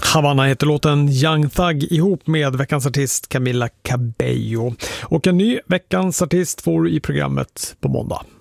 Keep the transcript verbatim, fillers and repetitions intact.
Havana heter låten Young Thug ihop med veckans artist Camila Cabello. Och en ny veckans artist får du i programmet på måndag.